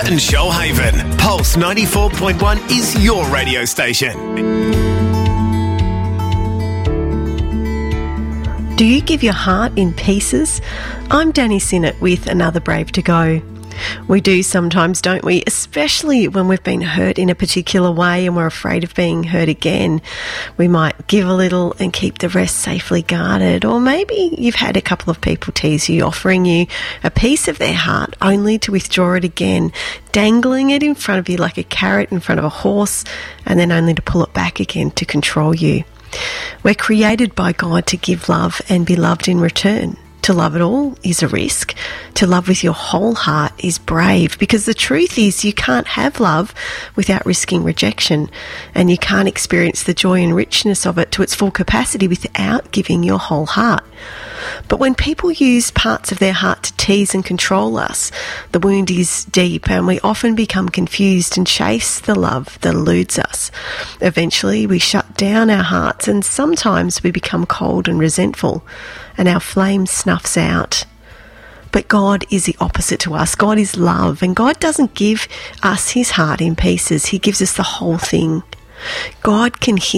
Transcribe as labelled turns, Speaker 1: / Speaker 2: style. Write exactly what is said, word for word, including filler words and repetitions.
Speaker 1: and Shoalhaven. Pulse ninety-four point one is your radio station.
Speaker 2: Do you give your heart in pieces? I'm Danny Sinnott with another Brave to Go. We do sometimes, don't we? Especially when we've been hurt in a particular way and we're afraid of being hurt again. We might give a little and keep the rest safely guarded. Or maybe you've had a couple of people tease you, offering you a piece of their heart only to withdraw it again, dangling it in front of you like a carrot in front of a horse, and then only to pull it back again to control you. We're created by God to give love and be loved in return. To love at all is a risk. To love with your whole heart is brave, because the truth is you can't have love without risking rejection, and you can't experience the joy and richness of it to its full capacity without giving your whole heart. But when people use parts of their heart to tease and control us, the wound is deep and we often become confused and chase the love that eludes us. Eventually we shut down our hearts, and sometimes we become cold and resentful, and our flame snuffs out. But God is the opposite to us. God is love, and God doesn't give us his heart in pieces. He gives us the whole thing. God can hear